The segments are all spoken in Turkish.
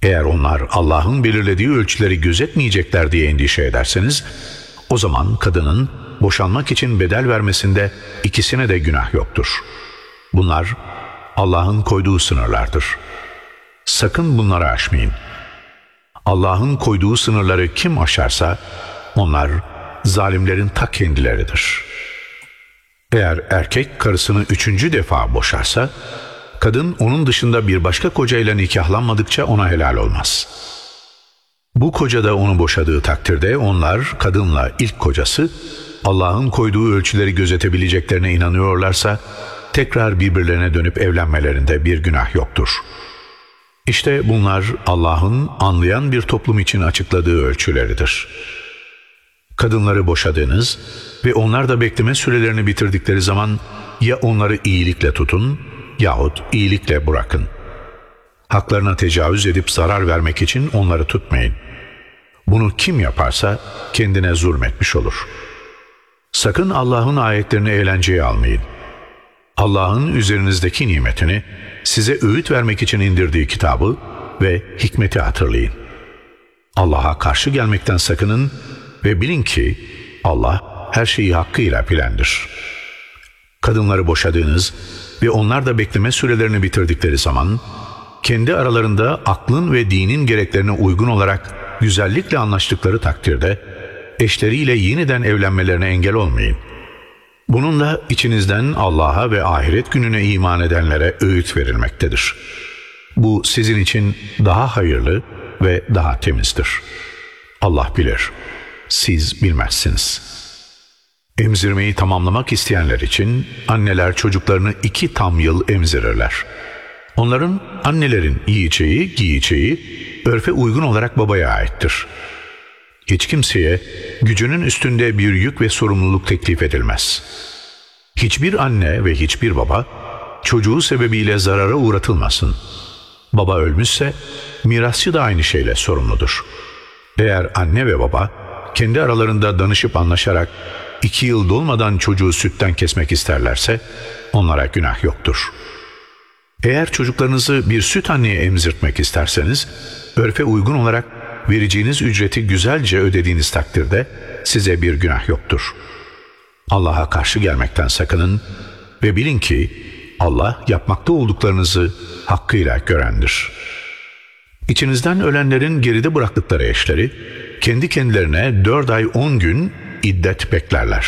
Eğer onlar Allah'ın belirlediği ölçüleri gözetmeyecekler diye endişe ederseniz, o zaman kadının boşanmak için bedel vermesinde ikisine de günah yoktur. Bunlar Allah'ın koyduğu sınırlardır. Sakın bunları aşmayın. Allah'ın koyduğu sınırları kim aşarsa, onlar zalimlerin ta kendileridir. Eğer erkek karısını 3. defa boşarsa, kadın onun dışında bir başka kocayla nikahlanmadıkça ona helal olmaz. Bu koca da onu boşadığı takdirde onlar kadınla ilk kocası Allah'ın koyduğu ölçüleri gözetebileceklerine inanıyorlarsa tekrar birbirlerine dönüp evlenmelerinde bir günah yoktur. İşte bunlar Allah'ın anlayan bir toplum için açıkladığı ölçüleridir. Kadınları boşadığınız ve onlar da bekleme sürelerini bitirdikleri zaman ya onları iyilikle tutun yahut iyilikle bırakın. Haklarına tecavüz edip zarar vermek için onları tutmayın. Bunu kim yaparsa kendine zulmetmiş olur. Sakın Allah'ın ayetlerini eğlenceye almayın. Allah'ın üzerinizdeki nimetini, size öğüt vermek için indirdiği kitabı ve hikmeti hatırlayın. Allah'a karşı gelmekten sakının ve bilin ki Allah her şeyi hakkıyla bilendir. Kadınları boşadığınız ve onlar da bekleme sürelerini bitirdikleri zaman, kendi aralarında aklın ve dinin gereklerine uygun olarak güzellikle anlaştıkları takdirde, eşleriyle yeniden evlenmelerine engel olmayın. Bununla içinizden Allah'a ve ahiret gününe iman edenlere öğüt verilmektedir. Bu sizin için daha hayırlı ve daha temizdir. Allah bilir, siz bilmezsiniz. Emzirmeyi tamamlamak isteyenler için anneler çocuklarını 2 tam yıl emzirirler. Onların annelerin yiyeceği, giyeceği örfe uygun olarak babaya aittir. Hiç kimseye gücünün üstünde bir yük ve sorumluluk teklif edilmez. Hiçbir anne ve hiçbir baba çocuğu sebebiyle zarara uğratılmasın. Baba ölmüşse mirasçı da aynı şeyle sorumludur. Eğer anne ve baba kendi aralarında danışıp anlaşarak 2 yıl dolmadan çocuğu sütten kesmek isterlerse onlara günah yoktur. Eğer çocuklarınızı bir süt anneye emzirtmek isterseniz, örfe uygun olarak vereceğiniz ücreti güzelce ödediğiniz takdirde size bir günah yoktur. Allah'a karşı gelmekten sakının ve bilin ki Allah yapmakta olduklarınızı hakkıyla görendir. İçinizden ölenlerin geride bıraktıkları eşleri, kendi kendilerine 4 ay 10 gün iddet beklerler.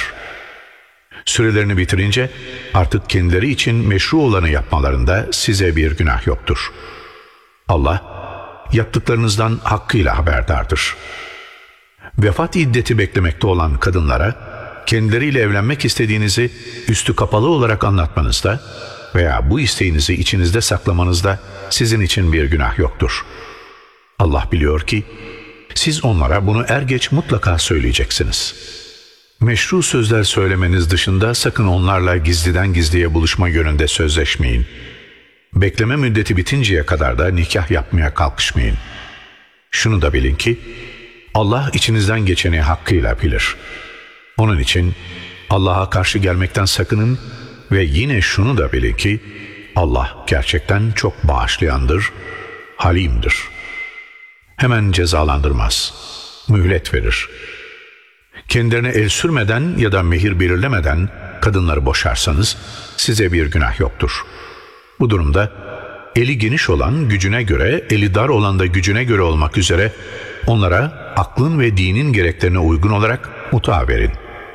Sürelerini bitirince artık kendileri için meşru olanı yapmalarında size bir günah yoktur. Allah yaptıklarınızdan hakkıyla haberdardır. Vefat iddeti beklemekte olan kadınlara kendileriyle evlenmek istediğinizi üstü kapalı olarak anlatmanızda veya bu isteğinizi içinizde saklamanızda sizin için bir günah yoktur. Allah biliyor ki siz onlara bunu er geç mutlaka söyleyeceksiniz. Meşru sözler söylemeniz dışında sakın onlarla gizliden gizliye buluşma yönünde sözleşmeyin. Bekleme müddeti bitinceye kadar da nikah yapmaya kalkışmayın. Şunu da bilin ki Allah içinizden geçeni hakkıyla bilir. Onun için Allah'a karşı gelmekten sakının ve yine şunu da bilin ki Allah gerçekten çok bağışlayandır, halimdir. Hemen cezalandırmaz, mühlet verir. Kendilerine el sürmeden ya da mehir belirlemeden kadınları boşarsanız size bir günah yoktur. Bu durumda eli geniş olan gücüne göre, eli dar olan da gücüne göre olmak üzere onlara aklın ve dinin gereklerine uygun olarak muta verin.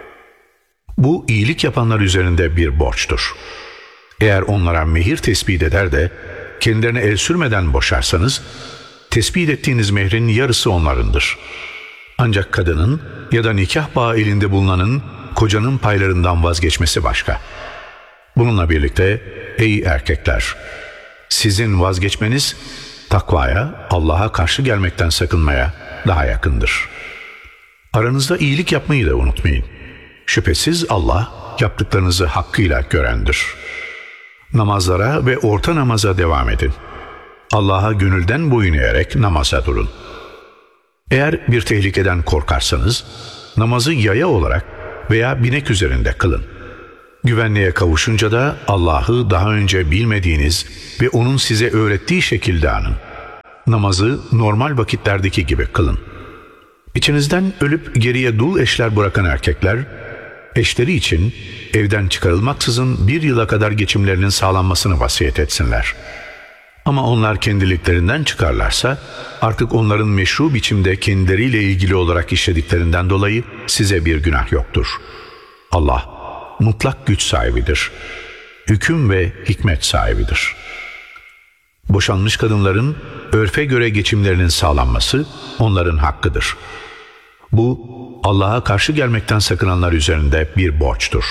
Bu iyilik yapanlar üzerinde bir borçtur. Eğer onlara mehir tespit eder de kendilerine el sürmeden boşarsanız, tespit ettiğiniz mehrin yarısı onlarındır. Ancak kadının ya da nikah bağı elinde bulunanın kocanın paylarından vazgeçmesi başka. Bununla birlikte ey erkekler, sizin vazgeçmeniz takvaya, Allah'a karşı gelmekten sakınmaya daha yakındır. Aranızda iyilik yapmayı da unutmayın. Şüphesiz Allah yaptıklarınızı hakkıyla görendir. Namazlara ve orta namaza devam edin. Allah'a gönülden boyun eğerek namaza durun. Eğer bir tehlikeden korkarsanız namazı yaya olarak veya binek üzerinde kılın. Güvenliğe kavuşunca da Allah'ı daha önce bilmediğiniz ve O'nun size öğrettiği şekilde anın. namazı normal vakitlerdeki gibi kılın. İçinizden ölüp geriye dul eşler bırakan erkekler, eşleri için evden çıkarılmaksızın 1 yıla kadar geçimlerinin sağlanmasını vasiyet etsinler. Ama onlar kendiliklerinden çıkarlarsa, artık onların meşru biçimde kendileriyle ilgili olarak işlediklerinden dolayı size bir günah yoktur. Allah mutlak güç sahibidir. Hüküm ve hikmet sahibidir. Boşanmış kadınların örfe göre geçimlerinin sağlanması onların hakkıdır. Bu Allah'a karşı gelmekten sakınanlar üzerinde bir borçtur.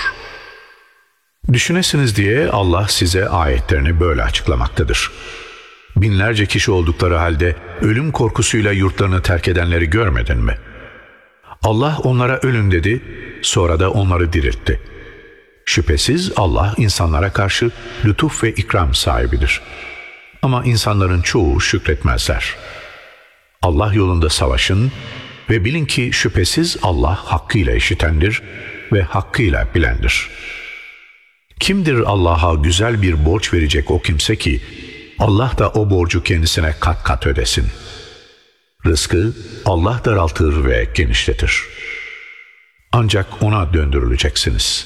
Düşünesiniz diye Allah size ayetlerini böyle açıklamaktadır. Binlerce kişi oldukları halde ölüm korkusuyla yurtlarını terk edenleri görmedin mi? Allah onlara ölün dedi, sonra da onları diriltti. Şüphesiz Allah insanlara karşı lütuf ve ikram sahibidir. Ama insanların çoğu şükretmezler. Allah yolunda savaşın ve bilin ki şüphesiz Allah hakkıyla işitendir ve hakkıyla bilendir. Kimdir Allah'a güzel bir borç verecek o kimse ki Allah da o borcu kendisine kat kat ödesin. Rızkı Allah daraltır ve genişletir. Ancak ona döndürüleceksiniz.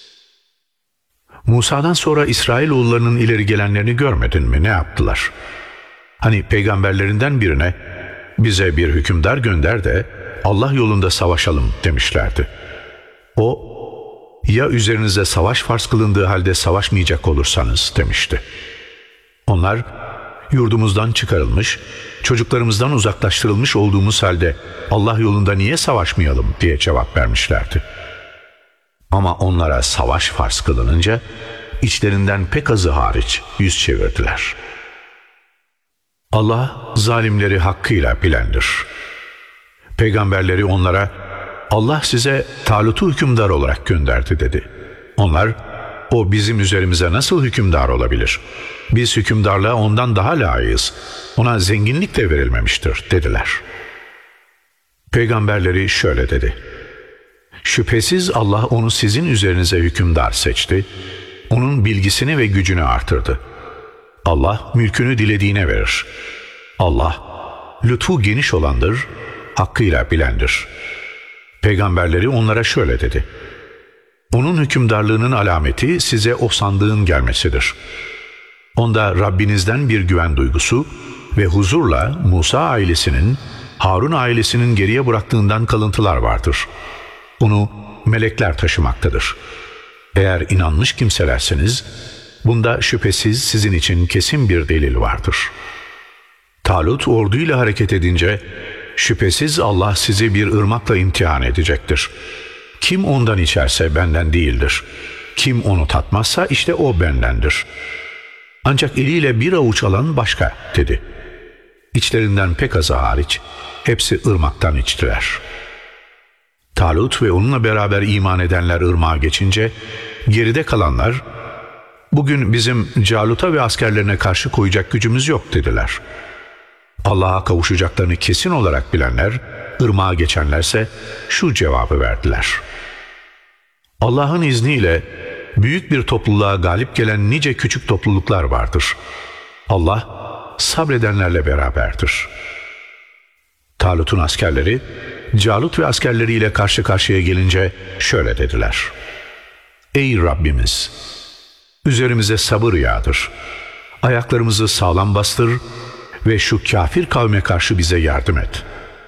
Musa'dan sonra İsrailoğullarının ileri gelenlerini görmedin mi? Ne yaptılar? Hani peygamberlerinden birine bize bir hükümdar gönder de Allah yolunda savaşalım demişlerdi. O, ya üzerinize savaş farz kılındığı halde savaşmayacak olursanız demişti. Onlar, yurdumuzdan çıkarılmış, çocuklarımızdan uzaklaştırılmış olduğumuz halde Allah yolunda niye savaşmayalım diye cevap vermişlerdi. Ama onlara savaş farz kılınınca içlerinden pek azı hariç yüz çevirdiler. Allah zalimleri hakkıyla bilendir. Peygamberleri onlara Allah size Talut'u hükümdar olarak gönderdi dedi. Onlar o bizim üzerimize nasıl hükümdar olabilir? Biz hükümdarlığa ondan daha layığız. Ona zenginlik de verilmemiştir dediler. Peygamberleri şöyle dedi. Şüphesiz Allah onu sizin üzerinize hükümdar seçti. Onun bilgisini ve gücünü artırdı. Allah mülkünü dilediğine verir. Allah lütfu geniş olandır, hakkıyla bilendir. Peygamberleri onlara şöyle dedi. Onun hükümdarlığının alameti size o sandığın gelmesidir. Onda Rabbinizden bir güven duygusu ve huzurla Musa ailesinin, Harun ailesinin geriye bıraktığından kalıntılar vardır. Bunu melekler taşımaktadır. Eğer inanmış kimselerseniz, bunda şüphesiz sizin için kesin bir delil vardır. Talut orduyla hareket edince, şüphesiz Allah sizi bir ırmakla imtihan edecektir. Kim ondan içerse benden değildir. Kim onu tatmazsa işte o bendendir. Ancak eliyle bir avuç alan başka dedi. İçlerinden pek azı hariç hepsi ırmaktan içtiler. Talut ve onunla beraber iman edenler ırmağa geçince geride kalanlar bugün bizim Calut'a ve askerlerine karşı koyacak gücümüz yok dediler. Allah'a kavuşacaklarını kesin olarak bilenler, ırmağa geçenlerse şu cevabı verdiler. Allah'ın izniyle büyük bir topluluğa galip gelen nice küçük topluluklar vardır. Allah sabredenlerle beraberdir. Talut'un askerleri, Calut ve askerleriyle karşı karşıya gelince şöyle dediler. Ey Rabbimiz! Üzerimize sabır yağdır. Ayaklarımızı sağlam bastır ve şu kafir kavme karşı bize yardım et.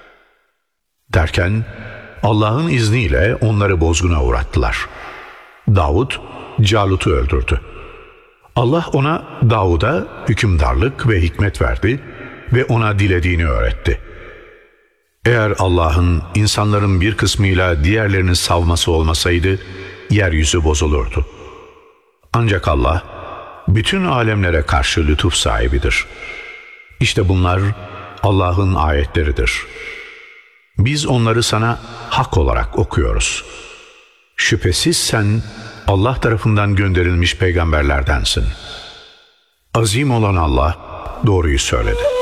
Derken Allah'ın izniyle onları bozguna uğrattılar. Davud, Calut'u öldürdü. Allah ona Davud'a hükümdarlık ve hikmet verdi ve ona dilediğini öğretti. Eğer Allah'ın insanların bir kısmıyla diğerlerini savması olmasaydı, yeryüzü bozulurdu. Ancak Allah, bütün alemlere karşı lütuf sahibidir. İşte bunlar Allah'ın ayetleridir. Biz onları sana hak olarak okuyoruz. Şüphesiz sen Allah tarafından gönderilmiş peygamberlerdensin. Azim olan Allah doğruyu söyledi.